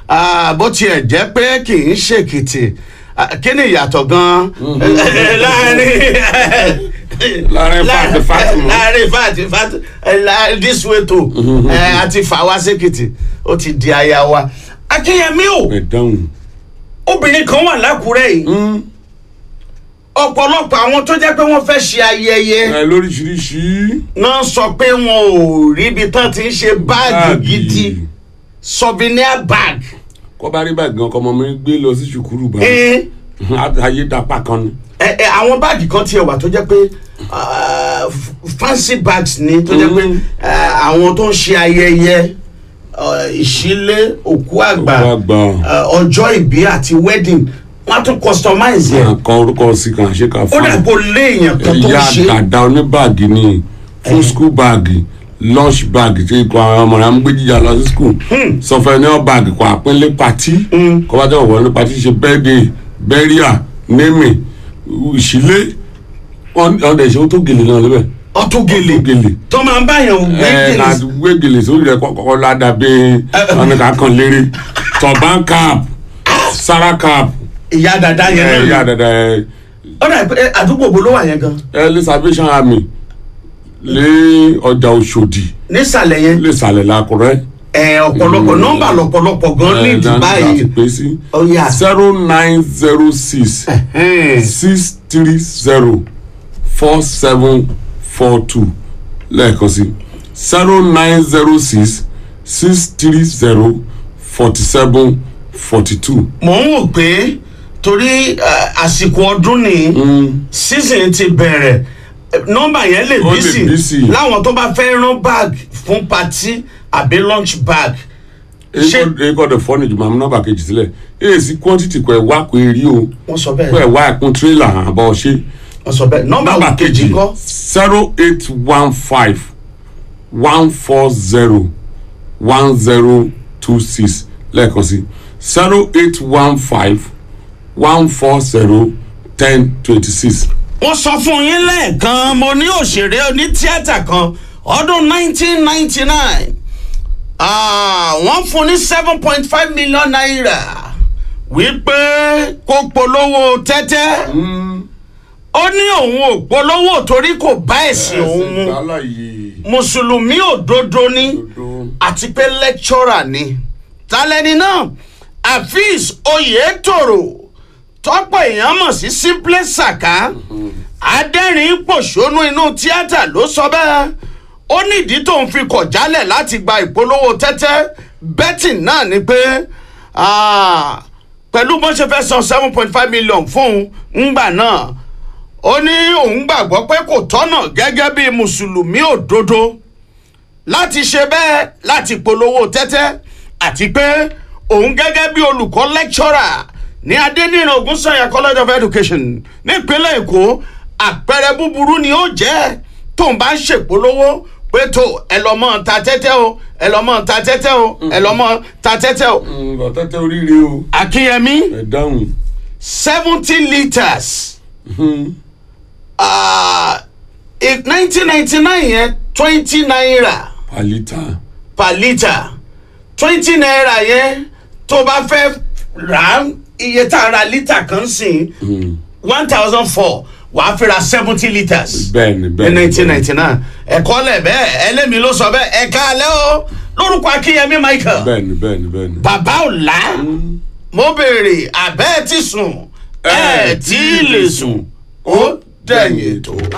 bó tiẹ̀ jẹ́ pé kì í ṣèkìtì kí ni ìyàtọ̀ gan-an láàrin fàtí this way tó àti fàwa ṣèkìtì ó ti di aya wa. Akínyẹmí o obìnrin kan wà l'Ákúrẹ́ yìí ọ̀pọ̀lọpọ̀ àwọn tó jẹ́ pé wọ́n fẹ́ ṣe ayẹyẹ lóríṣiríṣi náà sọ pé wọn ò ríbi tán ti ń ṣe báàgì gidi souvenir bag. kọ́ bá rí báàgì gan kọ́mọ mi gbé lọ sí ṣùkúrù bá ayé dapá kan ni. àwọn báàgì kan tiẹ̀ wà tó jẹ́ pé fancy bags ni tó jẹ́ pé àwọn tó ń ṣe ayẹyẹ ìṣílé òkú àgbà ọjọ́ ìbí àti wedding wọ́n tún customize yẹn. kan orúkọ sí kan ṣe ká fún ó dàgbò léèyàn kan tó ń ṣe. ìyá dàda oníbàgì ni fún school báàgì lunch bag tí ikọ̀ àwọn ọmọ rẹ̀ ń gbé jíjà lọ sí school souvenir bag kò àpínlẹ̀ pati kò bá tẹ̀wọ̀ wọlé pati ṣe birthday burial naming ìṣílé ọ̀dẹ̀ ìṣòwò tó gèlè náà lébẹ̀. ọtún gèlè tó máa ń báyàn gbé gèlè sórí rẹ̀ kọ́kọ́ ládàbí ọ̀nìkà kan lérè turban cap sara cap. ìyá dada yẹn náà ìyá dada yẹn. ọ̀dà àdúgbò wo ló wà yẹn gan. lè Salvation Army lé ọjà Òṣòdì nísàlẹ̀ yẹn lẹ́sàlẹ̀ l'Ákúrẹ́. ọ̀pọ̀lọpọ̀ nọ́mbà lọ́pọ̀lọpọ̀ gan ní Dubai láti pè sí 0906 630 4742 lẹ́ẹ̀kan sí 0906 630 4742. mò ń wò pé torí àsìkò ọdún ni season ti bẹ̀rẹ̀ nọ́mbà yẹn lè bísì láwọn tó bá fẹ́ rán bag fún party àbí lunch bag. kọ́ the fọ́nì jùmọ̀ àmì nọ́mbà kejì sílẹ̀ èsì quantity kọ́ ẹ̀ wá kó erí o wọ́n sọ bẹ́ẹ̀ kọ́ ẹ̀ wá ẹ̀kún trailer àbọ̀ ṣe. wọ́n sọ bẹ́ẹ̀ nọ́mbà kejì kọ́ 0815 140 1026 lẹ́ẹ̀kan sí 0815 140 1026. wọ́n sọ fún yín lẹ́ẹ̀kan mo ní òṣèré onítíátà kan ọdún 1999 wọ́n fún ní 7.5 million naira wípé kó polówó tẹ́tẹ́ ó ní òun ò polówó torí kò bá ẹ̀sìn òun mu mùsùlùmí òdodo ni àti pé lecturer ni tálẹ́ni náà Afeez Oyetoro tọ́pọ̀ èèyàn mọ̀ sí Simple Saka adẹ́rìn pòṣónú inú tíátà ló sọ bẹ́ẹ̀ ó nídìí tó ń fi kọ̀ jálẹ̀ láti gba ìpolówó tẹ́tẹ́ betting náà ni pé pẹ̀lú bó ṣe fẹ́ san 7.5 million fún un ńgbà náà ó ní òun gbàgbọ́ pé kò tọ́nà gẹ́gẹ́ bí mùsùlùmí òdodo láti ṣe bẹ́ẹ̀ láti polówó tẹ́tẹ́ àti pé òun gẹ́gẹ́ bí olùkọ́ lecturer ní Adéníran Ògúnsànyà College of Education nípínlẹ̀ Èkó àpẹẹrẹ búburú ni ó jẹ́ tó ń bá ń ṣèpolówó pé tó ẹ lọ mọ ta tẹ́tẹ́ o ẹ lọ mọ ta tẹ́tẹ́ o ẹ lọ mọ ta tẹ́tẹ́ o. tẹ́tẹ́ oríire o. Akínyẹmí ẹ dáhùn. 70 litres. 1999 yẹn 20 naira. per litre 20 naira yẹn tó bá fẹ́ rà iye tá a ra lítà kan sí 1004 wàá fi ra 70 litres. bẹ́ẹ̀ni ní 1999 ẹ̀kọ́ lẹ̀ bẹ́ẹ̀ ẹlẹ́mi ló sọ bẹ́ẹ̀ ẹ̀ka alẹ́ o lórúkọ Akínyẹmí Michael. bẹ́ẹ̀ni. bàbá ọ̀la mo béèrè àbẹ́ẹ̀ tí sùn ẹ̀ tí lè sùn ó dẹ̀yìn ètò.